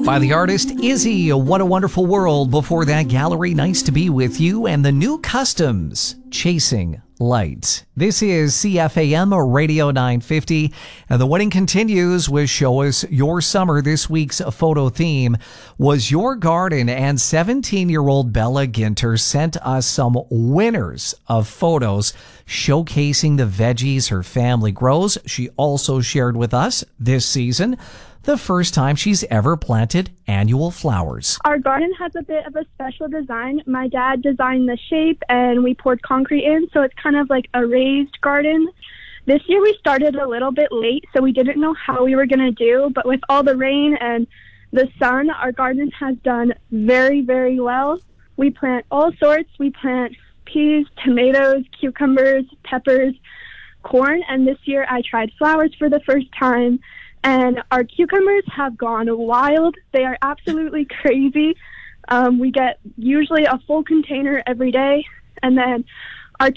by the artist Izzy. What a Wonderful World. Before that, Gallery, Nice to Be With You, and the New Customs, Chasing Light. This is CFAM Radio 950, and the wedding continues with Show Us Your Summer. This week's photo theme was Your Garden, and 17-year-old Bella Ginter sent us some winners of photos showcasing the veggies her family grows. She also shared with us this season the first time she's ever planted annual flowers. Our garden has a bit of a special design. My dad designed the shape and we poured concrete in, so it's kind of like a raised garden. This year we started a little bit late, so we didn't know how we were going to do, but with all the rain and the sun, our garden has done very, very well. We plant all sorts. We plant peas, tomatoes, cucumbers, peppers, corn, and this year I tried flowers for the first time. And our cucumbers have gone wild. They are absolutely crazy. We get usually a full container every day. And then